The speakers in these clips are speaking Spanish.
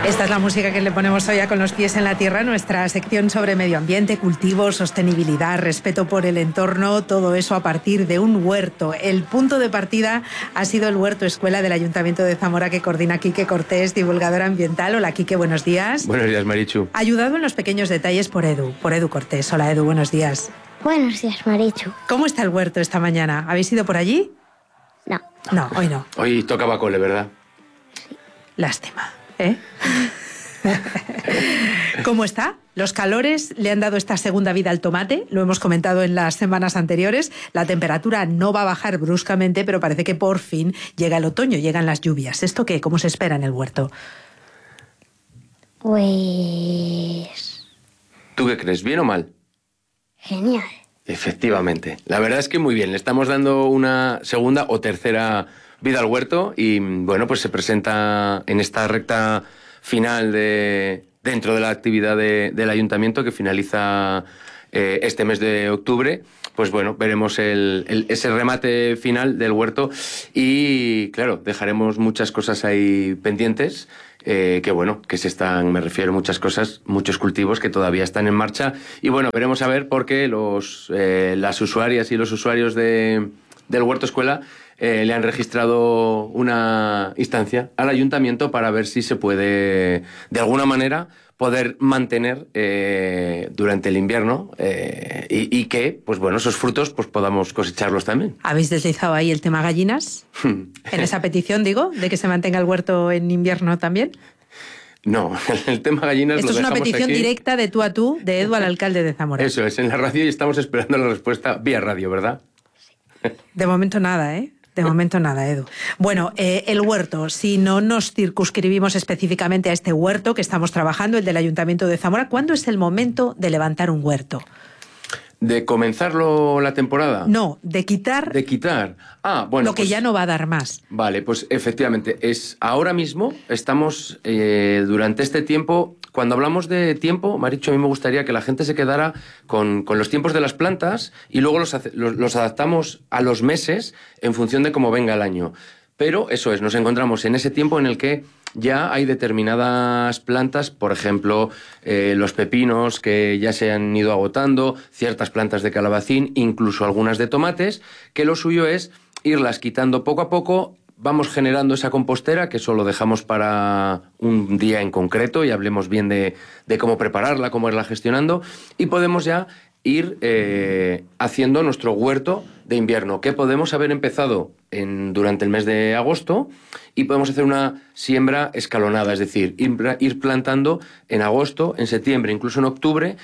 Esta es la música que le ponemos hoy a Con los pies en la tierra, nuestra sección sobre medio ambiente, cultivos, sostenibilidad, respeto por el entorno, todo eso a partir de un huerto. El punto de partida ha sido el huerto escuela del Ayuntamiento de Zamora que coordina Quique Cortés, divulgador ambiental. Hola Quique, buenos días. Buenos días, Marichu. Ayudado en los pequeños detalles por Edu Cortés. Hola Edu, buenos días. Buenos días, Marichu. ¿Cómo está el huerto esta mañana? ¿Habéis ido por allí? No. No, hoy no. Hoy tocaba cole, ¿verdad? Sí. Lástima, ¿eh? ¿Cómo está? Los calores le han dado esta segunda vida al tomate, lo hemos comentado en las semanas anteriores. La temperatura no va a bajar bruscamente, pero parece que por fin llega el otoño, llegan las lluvias. ¿Esto qué? ¿Cómo se espera en el huerto? Pues... ¿Tú qué crees? ¿Bien o mal? genial. Efectivamente. La verdad es que muy bien. Le estamos dando una segunda o tercera vida al huerto y, bueno, pues se presenta en esta recta final dentro de la actividad del ayuntamiento que finaliza este mes de octubre. Pues bueno, veremos ese remate final del huerto y, claro, dejaremos muchas cosas ahí pendientes, que bueno, que se están, me refiero a muchas cosas, muchos cultivos que todavía están en marcha y bueno, veremos a ver por qué las usuarias y los usuarios del huerto escuela le han registrado una instancia al ayuntamiento para ver si se puede, de alguna manera, poder mantener durante el invierno y que, pues bueno, esos frutos pues podamos cosecharlos también. ¿Habéis deslizado ahí el tema gallinas? En esa petición, digo, de que se mantenga el huerto en invierno también. No, el tema gallinas Esto lo es una dejamos petición aquí. Directa de tú a tú de Edu al alcalde de Zamora. Eso es, en la radio y estamos esperando la respuesta vía radio, ¿verdad? De momento nada, ¿eh? De momento nada, Edu. Bueno, el huerto, si no nos circunscribimos específicamente a este huerto que estamos trabajando, el del Ayuntamiento de Zamora, ¿cuándo es el momento de levantar un huerto? ¿De comenzarlo la temporada? No, de quitar, Ah, bueno, lo que pues, ya no va a dar más. Vale, pues efectivamente, ahora mismo estamos durante este tiempo. Cuando hablamos de tiempo, Marichu, a mí me gustaría que la gente se quedara con los tiempos de las plantas y luego los adaptamos a los meses en función de cómo venga el año. Pero eso es, nos encontramos en ese tiempo en el que ya hay determinadas plantas, por ejemplo, los pepinos que ya se han ido agotando, ciertas plantas de calabacín, incluso algunas de tomates, que lo suyo es irlas quitando poco a poco. Vamos generando esa compostera, que eso lo dejamos para un día en concreto y hablemos bien de cómo prepararla, cómo irla gestionando, y podemos ya ir haciendo nuestro huerto de invierno, que podemos haber empezado durante el mes de agosto y podemos hacer una siembra escalonada, es decir, ir plantando en agosto, en septiembre, incluso en octubre,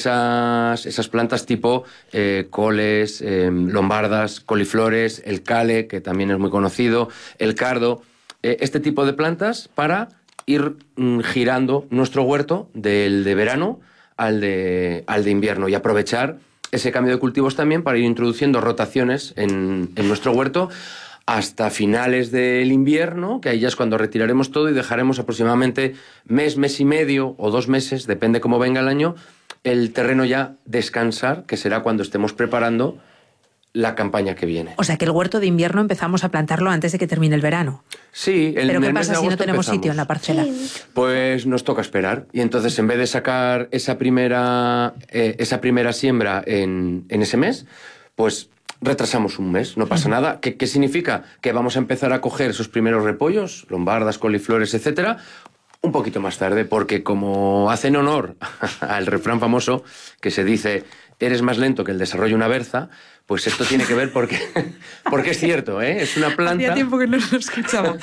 esas plantas tipo coles, lombardas, coliflores, el cale, que también es muy conocido, el cardo, este tipo de plantas para ir girando nuestro huerto del de verano al de invierno y aprovechar ese cambio de cultivos también para ir introduciendo rotaciones en nuestro huerto hasta finales del invierno, que ahí ya es cuando retiraremos todo y dejaremos aproximadamente mes y medio o 2 meses, depende cómo venga el año, el terreno ya descansar, que será cuando estemos preparando la campaña que viene. O sea que el huerto de invierno empezamos a plantarlo antes de que termine el verano. Sí, ¿Pero qué pasa si no tenemos sitio en la parcela? Sí. Pues nos toca esperar. Y entonces, en vez de sacar esa primera siembra en ese mes, pues retrasamos un mes, no pasa nada. ¿Qué significa? Que vamos a empezar a coger esos primeros repollos, lombardas, coliflores, etcétera, un poquito más tarde, porque como hacen honor al refrán famoso que se dice: eres más lento que el desarrollo de una berza, pues esto tiene que ver porque es cierto, ¿eh? Es una planta... Hacía tiempo que no lo escuchaba.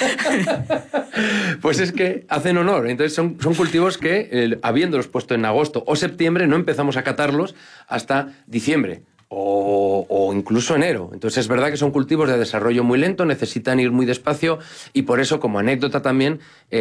Pues es que hacen honor. Entonces son cultivos que, habiéndolos puesto en agosto o septiembre, no empezamos a catarlos hasta diciembre o incluso enero. Entonces es verdad que son cultivos de desarrollo muy lento, necesitan ir muy despacio y por eso, como anécdota también,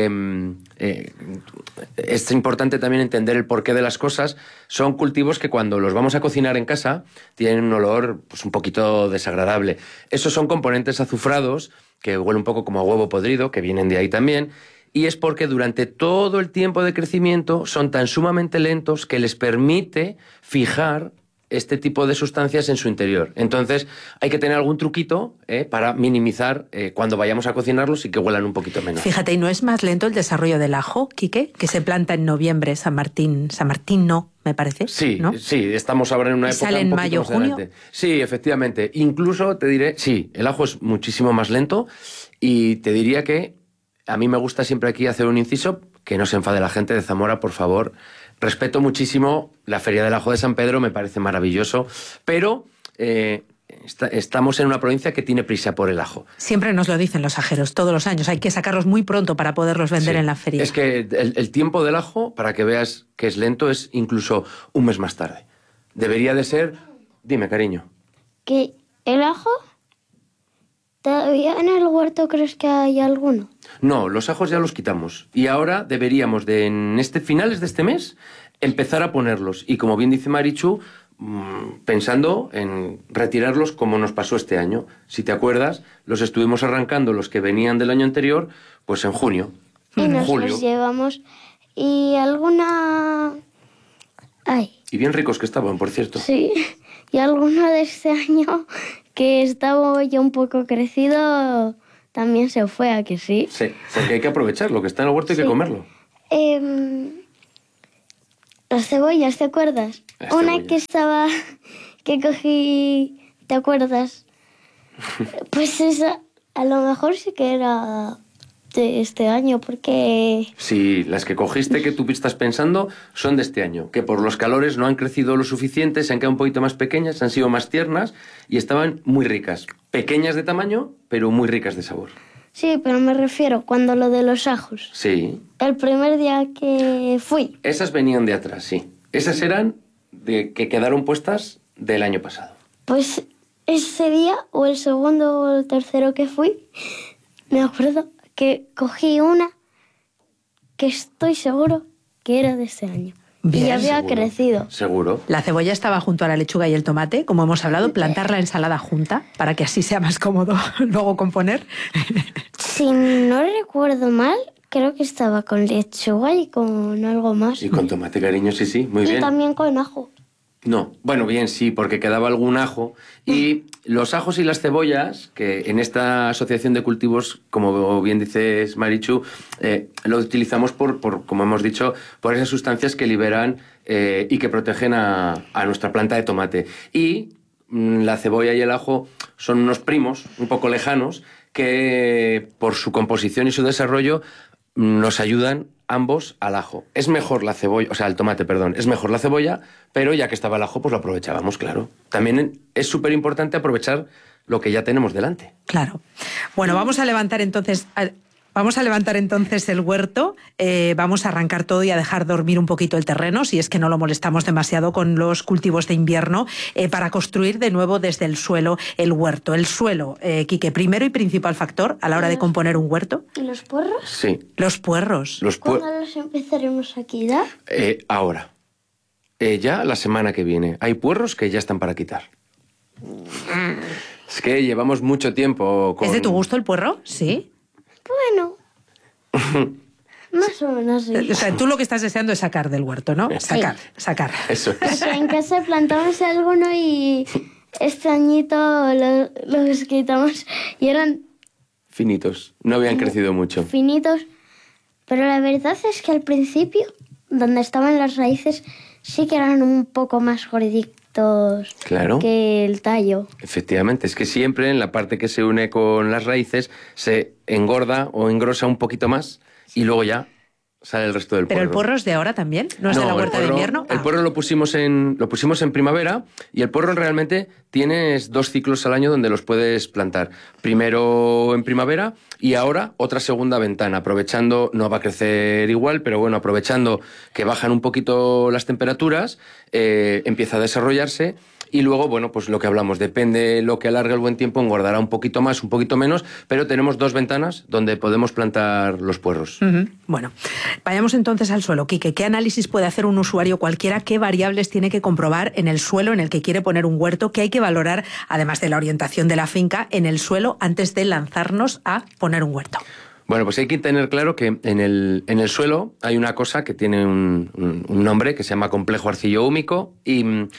es importante también entender el porqué de las cosas. Son cultivos que cuando los vamos a cocinar en casa tienen un olor pues un poquito desagradable. Esos son componentes azufrados que huelen un poco como a huevo podrido, que vienen de ahí también, y es porque durante todo el tiempo de crecimiento son tan sumamente lentos que les permite fijar este tipo de sustancias en su interior. Entonces, hay que tener algún truquito para minimizar cuando vayamos a cocinarlos y que huelan un poquito menos. Fíjate, ¿y no es más lento el desarrollo del ajo, Quique? Que se planta en noviembre, San Martín no, me parece. Sí, ¿no? sí, estamos ahora en una época ¿Sale en un poquito mayo, más junio? adelante. Sí, efectivamente. Incluso te diré, sí, el ajo es muchísimo más lento y te diría que a mí me gusta siempre aquí hacer un inciso, que no se enfade la gente de Zamora, por favor. Respeto muchísimo la Feria del Ajo de San Pedro, me parece maravilloso, pero estamos en una provincia que tiene prisa por el ajo. Siempre nos lo dicen los ajeros, todos los años. Hay que sacarlos muy pronto para poderlos vender Sí. en la feria. Es que el tiempo del ajo, para que veas que es lento, es incluso un mes más tarde. Debería de ser... Dime, cariño. ¿Que el ajo? ¿Todavía en el huerto crees que hay alguno? No, los ajos ya los quitamos. Y ahora deberíamos de, en finales de este mes, empezar a ponerlos. Y como bien dice Marichu, pensando en retirarlos como nos pasó este año. Si te acuerdas, los estuvimos arrancando los que venían del año anterior, pues en junio. Y nos julio. los llevamos. ¿Y alguna...? Ay, Y bien ricos que estaban, por cierto. sí. ¿Y alguno de este año que estaba ya un poco crecido también se fue, ¿a que sí? Sí, porque hay que aprovechar. Lo que está en el huerto hay que Sí. comerlo. Las cebollas, ¿te acuerdas? Las Una cebollas. que estaba... que cogí... ¿Te acuerdas? Pues esa a lo mejor sí que era de este año, porque... Sí, las que cogiste que tú estás pensando son de este año, que por los calores no han crecido lo suficiente, se han quedado un poquito más pequeñas, han sido más tiernas y estaban muy ricas. Pequeñas de tamaño, pero muy ricas de sabor. Sí, pero me refiero cuando lo de los ajos. Sí. El primer día que fui. Esas venían de atrás, sí. Esas eran de que quedaron puestas del año pasado. Pues ese día, o el segundo o el tercero que fui, me acuerdo que cogí una que estoy seguro que era de este año. Bien, y ya había Seguro. crecido. Seguro. La cebolla estaba junto a la lechuga y el tomate, como hemos hablado, plantar la ensalada junta para que así sea más cómodo luego componer. Si no recuerdo mal, creo que estaba con lechuga y con algo más. Y con tomate, cariño, sí, sí, muy Y bien. también con ajo. No, bueno, bien, sí, porque quedaba algún ajo. Y los ajos y las cebollas, que en esta asociación de cultivos, como bien dices, Marichu, lo utilizamos como hemos dicho, por esas sustancias que liberan y que protegen a nuestra planta de tomate. Y la cebolla y el ajo son unos primos un poco lejanos que, por su composición y su desarrollo, nos ayudan ambos al ajo. Es mejor la cebolla, o sea, al tomate, perdón, es mejor la cebolla, pero ya que estaba el ajo, pues lo aprovechábamos, claro. También es súper importante aprovechar lo que ya tenemos delante. Claro. Bueno, vamos a levantar entonces el huerto, vamos a arrancar todo y a dejar dormir un poquito el terreno, si es que no lo molestamos demasiado con los cultivos de invierno, para construir de nuevo desde el suelo el huerto. El suelo, Quique, primero y principal factor a la hora de componer un huerto. ¿Y los puerros? Sí. Los puerros. ¿Cuándo los empezaremos a quitar? Ahora. Ya la semana que viene. Hay puerros que ya están para quitar. Es que llevamos mucho tiempo con... ¿Es de tu gusto el puerro? Sí. Bueno, más o menos sí. O sea, tú lo que estás deseando es sacar del huerto, ¿no? Sí. Sacar. Eso O es. sea, en casa plantamos alguno y este añito los quitamos y eran Finitos. No habían crecido mucho. finitos. Pero la verdad es que al principio, donde estaban las raíces, sí que eran un poco más gorditos Claro. que el tallo. Efectivamente, es que siempre en la parte que se une con las raíces se engorda o engrosa un poquito más y luego ya sale el resto del Pero puerro. el puerro es de ahora también, no es de la huerta de invierno. El puerro lo pusimos en primavera y el puerro realmente tienes 2 ciclos al año donde los puedes plantar. Primero en primavera y ahora otra segunda ventana, aprovechando, no va a crecer igual, pero bueno, aprovechando que bajan un poquito las temperaturas, empieza a desarrollarse. Y luego, bueno, pues lo que hablamos, depende lo que alargue el buen tiempo, engordará un poquito más, un poquito menos, pero tenemos 2 ventanas donde podemos plantar los puerros. Ujú. Bueno, vayamos entonces al suelo. Quique, ¿qué análisis puede hacer un usuario cualquiera? ¿Qué variables tiene que comprobar en el suelo en el que quiere poner un huerto? ¿Qué hay que valorar, además de la orientación de la finca, en el suelo antes de lanzarnos a poner un huerto? Bueno, pues hay que tener claro que en el suelo hay una cosa que tiene un nombre que se llama complejo arcillo-húmico y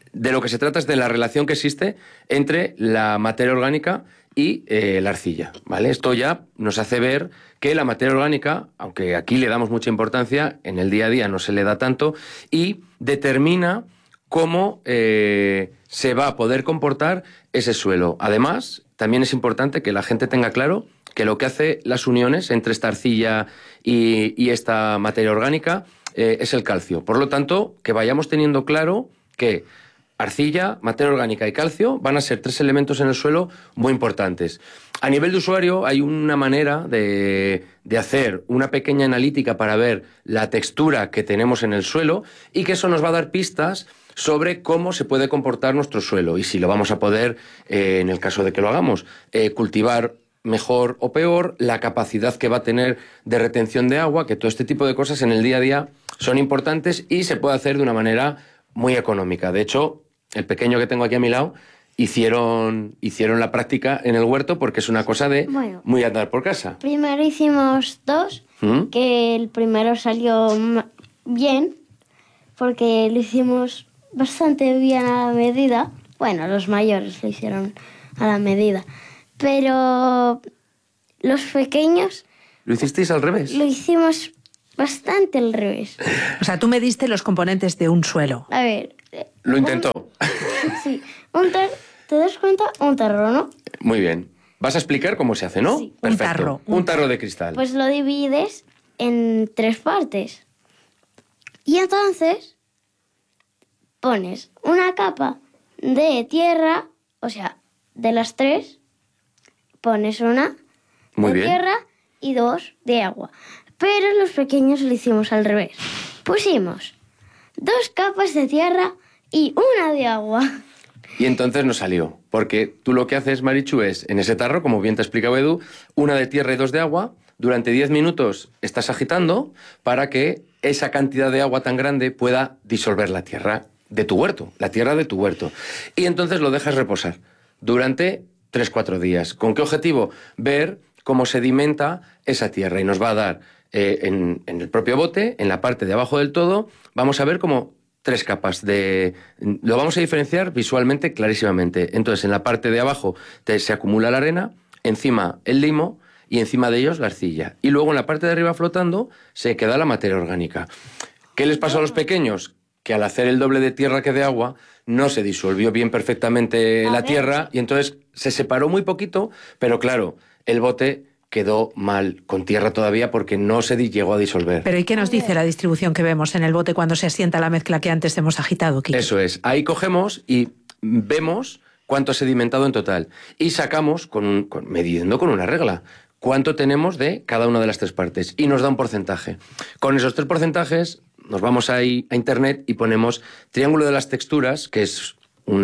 de lo que se trata es de la relación que existe entre la materia orgánica y la arcilla, ¿vale? Esto ya nos hace ver que la materia orgánica, aunque aquí le damos mucha importancia, en el día a día no se le da tanto, y determina cómo se va a poder comportar ese suelo. Además, también es importante que la gente tenga claro que lo que hace las uniones entre esta arcilla y esta materia orgánica es el calcio. Por lo tanto, que vayamos teniendo claro que arcilla, materia orgánica y calcio van a ser 3 elementos en el suelo muy importantes. A nivel de usuario hay una manera de hacer una pequeña analítica para ver la textura que tenemos en el suelo y que eso nos va a dar pistas sobre cómo se puede comportar nuestro suelo y si lo vamos a poder, en el caso de que lo hagamos, cultivar mejor o peor, la capacidad que va a tener de retención de agua, que todo este tipo de cosas en el día a día son importantes y se puede hacer de una manera muy económica. De hecho, el pequeño que tengo aquí a mi lado hicieron la práctica en el huerto porque es una cosa de muy andar por casa. Primero hicimos 2, que el primero salió bien, porque lo hicimos bastante bien a la medida. Bueno, los mayores lo hicieron a la medida, pero los pequeños... ¿Lo hicisteis al revés? Lo hicimos bastante al revés. O sea, tú me diste los componentes de un suelo. A ver... Lo intentó. Sí, ¿te das cuenta? Un tarro, ¿no? Muy bien. Vas a explicar cómo se hace, ¿no? Sí. Perfecto. Un tarro de cristal. Pues lo divides en 3 partes. Y entonces pones una capa de tierra, o sea, de las 3, pones una Muy de bien. tierra y 2 de agua. Pero los pequeños lo hicimos al revés. Pusimos 2 capas de tierra y una de agua. Y entonces nos salió. Porque tú lo que haces, Marichu, es, en ese tarro, como bien te ha explicado Edu, una de tierra y 2 de agua. Durante 10 minutos estás agitando para que esa cantidad de agua tan grande pueda disolver la tierra de tu huerto, la tierra de tu huerto. Y entonces lo dejas reposar durante 3-4 días. ¿Con qué objetivo? Ver cómo sedimenta esa tierra. Y nos va a dar, en el propio bote, en la parte de abajo del todo, vamos a ver como 3 capas de... Lo vamos a diferenciar visualmente clarísimamente. Entonces, en la parte de abajo se acumula la arena, encima el limo y encima de ellos la arcilla. Y luego en la parte de arriba flotando se queda la materia orgánica. ¿Qué les pasó a los pequeños? Que al hacer el doble de tierra que de agua no se disolvió bien perfectamente la tierra y entonces se separó muy poquito, pero claro, el bote quedó mal, con tierra todavía, porque no se llegó a disolver. Pero ¿y qué nos dice la distribución que vemos en el bote cuando se asienta la mezcla que antes hemos agitado, Kiki? Eso es. Ahí cogemos y vemos cuánto ha sedimentado en total. Y sacamos, midiendo con una regla, cuánto tenemos de cada una de las 3 partes. Y nos da un porcentaje. Con esos 3 porcentajes nos vamos ahí a internet y ponemos triángulo de las texturas, que es un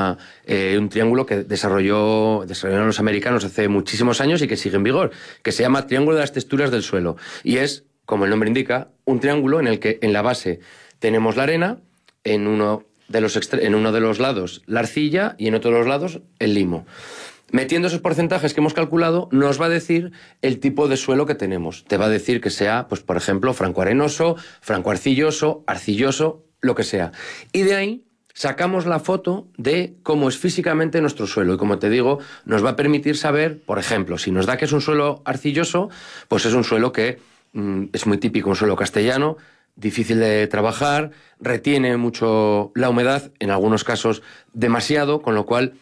triángulo que desarrollaron los americanos hace muchísimos años y que sigue en vigor, que se llama triángulo de las texturas del suelo. Y es, como el nombre indica, un triángulo en el que en la base tenemos la arena, en uno de los lados la arcilla y en otro de los lados el limo. Metiendo esos porcentajes que hemos calculado, nos va a decir el tipo de suelo que tenemos. Te va a decir que sea, pues por ejemplo, franco-arenoso, franco-arcilloso, arcilloso, lo que sea. Y de ahí sacamos la foto de cómo es físicamente nuestro suelo. Y como te digo, nos va a permitir saber, por ejemplo, si nos da que es un suelo arcilloso, pues es un suelo que es muy típico, un suelo castellano, difícil de trabajar, retiene mucho la humedad, en algunos casos demasiado, con lo cual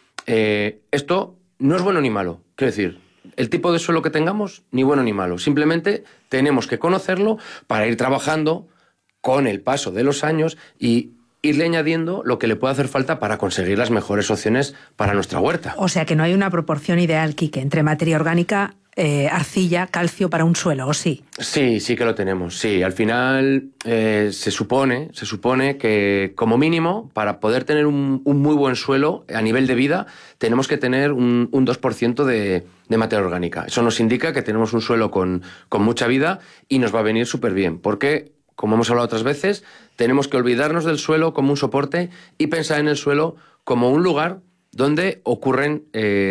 esto no es bueno ni malo. Quiero decir, el tipo de suelo que tengamos, ni bueno ni malo. Simplemente tenemos que conocerlo para ir trabajando con el paso de los años y irle añadiendo lo que le puede hacer falta para conseguir las mejores opciones para nuestra huerta. O sea que no hay una proporción ideal, Quique, entre materia orgánica, arcilla, calcio para un suelo, ¿o sí? Sí, sí que lo tenemos. Sí, al final se supone que como mínimo para poder tener un muy buen suelo a nivel de vida tenemos que tener un 2% de materia orgánica. Eso nos indica que tenemos un suelo con mucha vida y nos va a venir súper bien, porque como hemos hablado otras veces, tenemos que olvidarnos del suelo como un soporte y pensar en el suelo como un lugar donde ocurren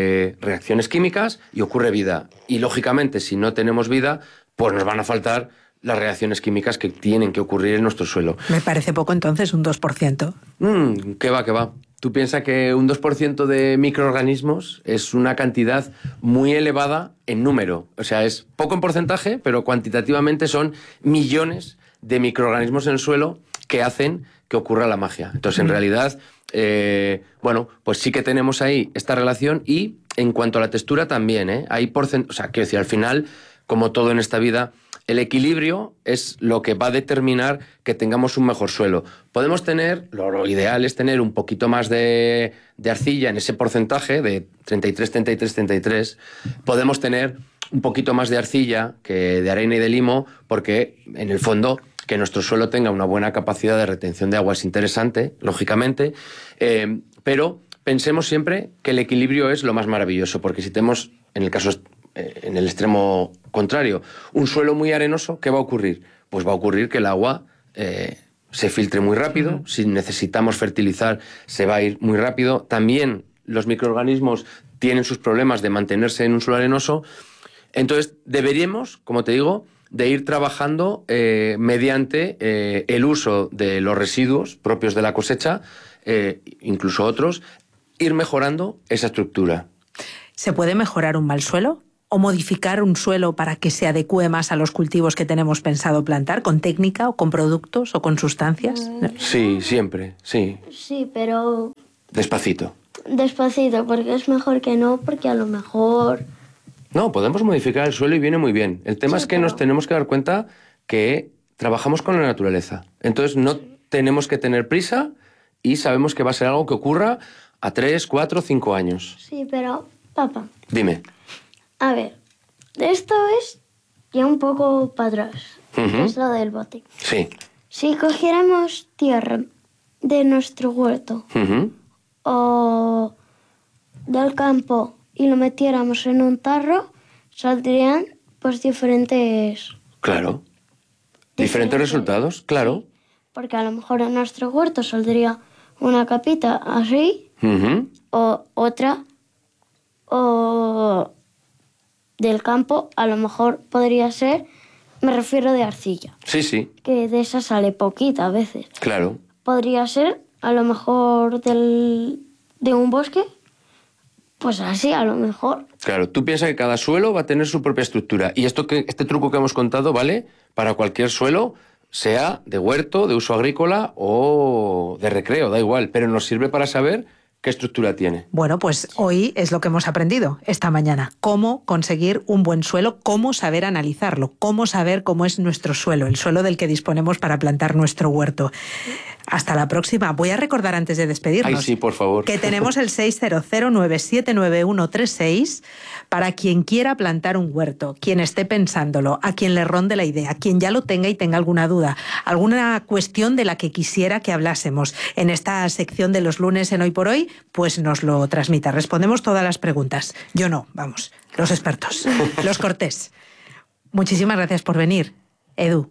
reacciones químicas y ocurre vida. Y lógicamente, si no tenemos vida, pues nos van a faltar las reacciones químicas que tienen que ocurrir en nuestro suelo. Me parece poco entonces, un 2%. ¿Qué va, qué va? Tú piensas que un 2% de microorganismos es una cantidad muy elevada en número. O sea, es poco en porcentaje, pero cuantitativamente son millones de microorganismos en el suelo que hacen que ocurra la magia. Entonces, en realidad, bueno, pues sí que tenemos ahí esta relación y en cuanto a la textura también, ¿eh? Hay o sea, quiero decir, al final, como todo en esta vida, el equilibrio es lo que va a determinar que tengamos un mejor suelo. Podemos tener, lo ideal es tener un poquito más de arcilla en ese porcentaje de 33, 33, 33. Podemos tener un poquito más de arcilla que de arena y de limo, porque en el fondo que nuestro suelo tenga una buena capacidad de retención de agua es interesante, lógicamente, pero pensemos siempre que el equilibrio es lo más maravilloso, porque si tenemos, en el caso en el extremo contrario, un suelo muy arenoso, ¿qué va a ocurrir? Pues va a ocurrir que el agua se filtre muy rápido. Si necesitamos fertilizar, se va a ir muy rápido. También los microorganismos tienen sus problemas de mantenerse en un suelo arenoso. Entonces, deberíamos, como te digo, de ir trabajando mediante el uso de los residuos propios de la cosecha, incluso otros, ir mejorando esa estructura. ¿Se puede mejorar un mal suelo? ¿O modificar un suelo para que se adecue más a los cultivos que tenemos pensado plantar, con técnica o con productos o con sustancias? Sí, siempre, sí. Sí, pero... Despacito. Despacito, porque es mejor que no, porque a lo mejor... No, podemos modificar el suelo y viene muy bien. El tema es que nos tenemos que dar cuenta que trabajamos con la naturaleza. Entonces no tenemos que tener prisa y sabemos que va a ser algo que ocurra a 3, 4, 5 años. Sí, pero, papá... Dime. A ver, esto es ya un poco para atrás, es lo del bote. Sí. Si cogiéramos tierra de nuestro huerto o del campo y lo metiéramos en un tarro, saldrían pues diferentes... Claro. Diferentes resultados, claro. Sí, porque a lo mejor en nuestro huerto saldría una capita así o otra o... del campo, a lo mejor podría ser, me refiero de arcilla. Sí, sí. Que de esa sale poquita a veces. Claro. Podría ser, a lo mejor, de un bosque, pues así, a lo mejor. Claro, tú piensas que cada suelo va a tener su propia estructura. Y este truco que hemos contado vale para cualquier suelo, sea de huerto, de uso agrícola o de recreo, da igual. Pero nos sirve para saber ¿qué estructura tiene? Bueno, pues hoy es lo que hemos aprendido esta mañana. Cómo conseguir un buen suelo, cómo saber analizarlo, cómo saber cómo es nuestro suelo, el suelo del que disponemos para plantar nuestro huerto. Hasta la próxima. Voy a recordar antes de despedirnos. Ay, sí, por favor. Que tenemos el 600979136 para quien quiera plantar un huerto, quien esté pensándolo, a quien le ronde la idea, quien ya lo tenga y tenga alguna duda, alguna cuestión de la que quisiera que hablásemos. En esta sección de los lunes en Hoy por Hoy, pues nos lo transmita. Respondemos todas las preguntas. Yo no, vamos, los expertos, los cortés. Muchísimas gracias por venir, Edu.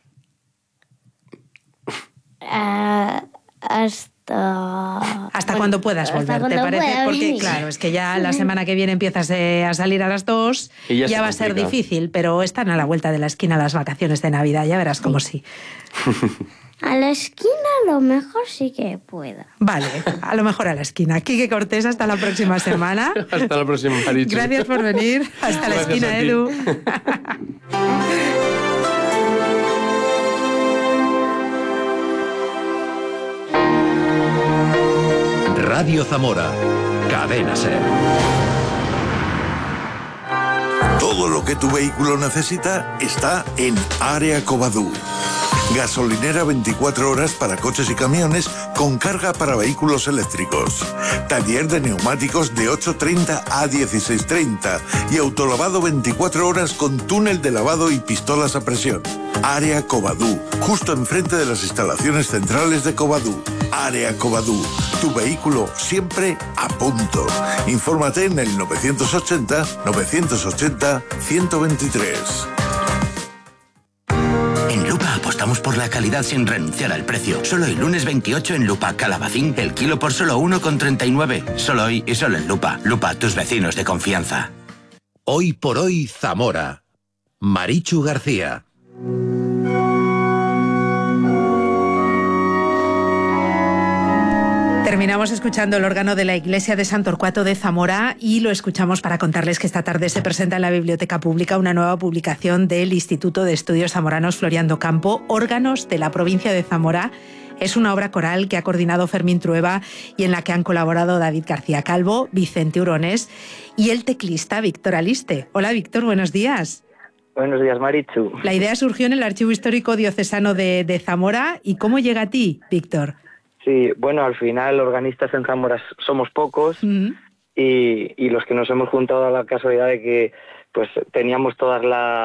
Hasta cuando puedas volver, ¿te parece? Porque claro, es que ya la semana que viene empiezas a salir a las 2 y ya va a ser difícil, pero están a la vuelta de la esquina las vacaciones de Navidad, ya verás cómo sí. A la esquina a lo mejor sí que pueda. Vale, a lo mejor a la esquina. Quique Cortés, hasta la próxima semana. Hasta la próxima, Marichu. Gracias por venir. Hasta la esquina, Edu. Radio Zamora, Cadena SER. Todo lo que tu vehículo necesita está en Área Covadú. Gasolinera 24 horas para coches y camiones con carga para vehículos eléctricos. Taller de neumáticos de 8:30 a 16:30 y autolavado 24 horas con túnel de lavado y pistolas a presión. Área Covadú, justo enfrente de las instalaciones centrales de Covadú. Área Covadú, tu vehículo siempre a punto. Infórmate en el 980-980-123. En Lupa apostamos por la calidad sin renunciar al precio. Solo el lunes 28 en Lupa Calabacín, el kilo por solo 1,39. Solo hoy y solo en Lupa. Lupa, tus vecinos de confianza. Hoy por Hoy Zamora. Marichu García. Terminamos escuchando el órgano de la Iglesia de San Torcuato de Zamora y lo escuchamos para contarles que esta tarde se presenta en la Biblioteca Pública una nueva publicación del Instituto de Estudios Zamoranos Florian Docampo, Órganos de la provincia de Zamora. Es una obra coral que ha coordinado Fermín Trueba y en la que han colaborado David García Calvo, Vicente Urones y el teclista Víctor Aliste. Hola Víctor, buenos días. Buenos días, Marichu. La idea surgió en el Archivo Histórico Diocesano de Zamora. ¿Y cómo llega a ti, Víctor? Sí, bueno, al final organistas en Zamora somos pocos y los que nos hemos juntado a la casualidad de que pues teníamos todas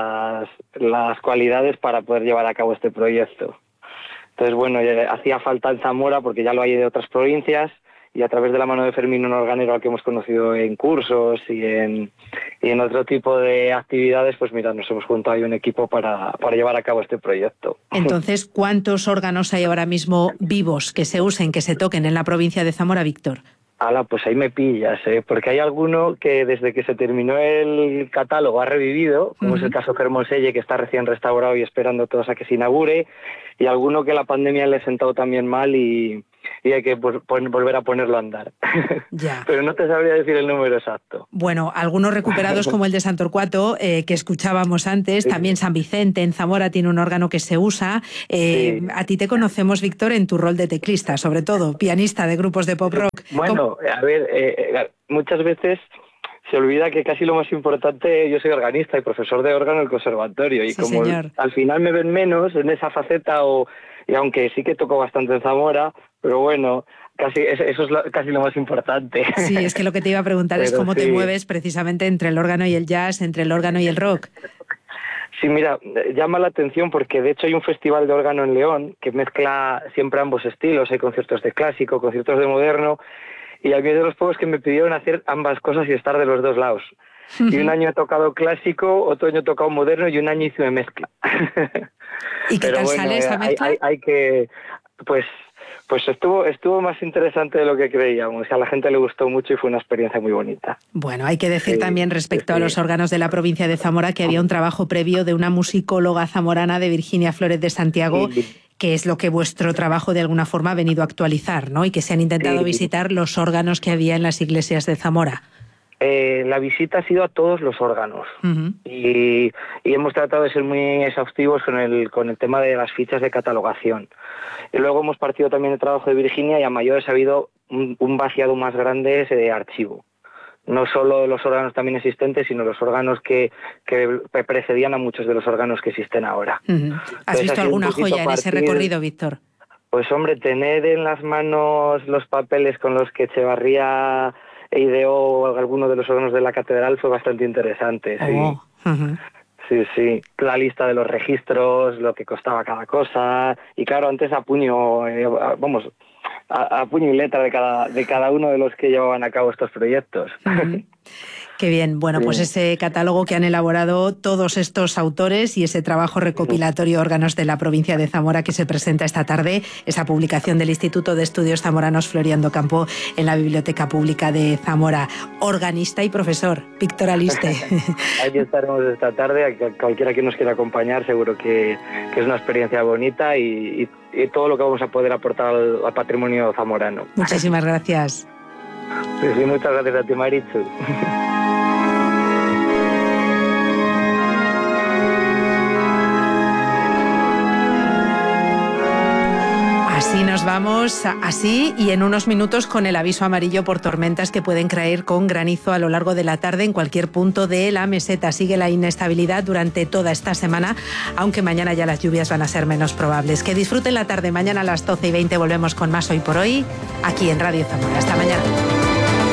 las cualidades para poder llevar a cabo este proyecto. Entonces, bueno, hacía falta en Zamora porque ya lo hay de otras provincias y a través de la mano de Fermín, un organero al que hemos conocido en cursos y en otro tipo de actividades, pues mira, nos hemos juntado ahí un equipo para llevar a cabo este proyecto. Entonces, ¿cuántos órganos hay ahora mismo vivos que se usen, que se toquen en la provincia de Zamora, Víctor? Pues ahí me pillas, porque hay alguno que desde que se terminó el catálogo ha revivido, como es el caso Fermoselle, que está recién restaurado y esperando todos a que se inaugure, y alguno que la pandemia le ha sentado también mal y hay que volver a ponerlo a andar. Ya. Pero no te sabría decir el número exacto. Bueno, algunos recuperados como el de San Torcuato, que escuchábamos antes, también San Vicente en Zamora tiene un órgano que se usa. A ti te conocemos, Víctor, en tu rol de teclista, sobre todo, pianista de grupos de pop rock. Bueno, a ver, muchas veces se olvida que casi lo más importante, yo soy organista y profesor de órgano en el conservatorio, y sí, como señor. Al final me ven menos en esa faceta, y aunque sí que toco bastante en Zamora, pero bueno, eso es casi lo más importante. Sí, es que lo que te iba a preguntar es cómo te mueves precisamente entre el órgano y el jazz, entre el órgano y el rock. Sí, mira, llama la atención porque de hecho hay un festival de órgano en León que mezcla siempre ambos estilos, hay conciertos de clásico, conciertos de moderno, y a mí es de los pocos que me pidieron hacer ambas cosas y estar de los dos lados. Y un año he tocado clásico, otro año he tocado moderno y un año hice una mezcla. ¿Y qué tal sale esa mezcla? Hay que, pues estuvo más interesante de lo que creíamos. A la gente le gustó mucho y fue una experiencia muy bonita. Bueno, hay que decir también respecto a los órganos de la provincia de Zamora que había un trabajo previo de una musicóloga zamorana, de Virginia Flores de Santiago, que es lo que vuestro trabajo de alguna forma ha venido a actualizar, ¿no? Y que se han intentado visitar los órganos que había en las iglesias de Zamora. La visita ha sido a todos los órganos y hemos tratado de ser muy exhaustivos con el tema de las fichas de catalogación. Y luego hemos partido también el trabajo de Virginia y a mayores ha habido un vaciado más grande de archivo. No solo los órganos también existentes, sino los órganos que precedían a muchos de los órganos que existen ahora. ¿Has visto alguna joya en ese recorrido, Víctor? Pues hombre, tener en las manos los papeles con los que Echevarría ideó algunos de los órganos de la catedral fue bastante interesante. Sí. La lista de los registros, lo que costaba cada cosa, y claro, antes a puño y letra de cada uno de los que llevaban a cabo estos proyectos. Qué bien. Bueno, pues ese catálogo que han elaborado todos estos autores y ese trabajo recopilatorio órganos de la provincia de Zamora que se presenta esta tarde, esa publicación del Instituto de Estudios Zamoranos Florian Docampo en la Biblioteca Pública de Zamora. Organista y profesor, Víctor Aliste. Aquí estaremos esta tarde, cualquiera que nos quiera acompañar, seguro que es una experiencia bonita y todo lo que vamos a poder aportar al patrimonio zamorano. Muchísimas gracias. Sí, muchas gracias a ti, Marichu. Así nos vamos, así y en unos minutos con el aviso amarillo por tormentas que pueden caer con granizo a lo largo de la tarde en cualquier punto de la meseta. Sigue la inestabilidad durante toda esta semana, aunque mañana ya las lluvias van a ser menos probables. Que disfruten la tarde. Mañana a las 12:20 volvemos con más Hoy por Hoy, aquí en Radio Zamora. Hasta mañana.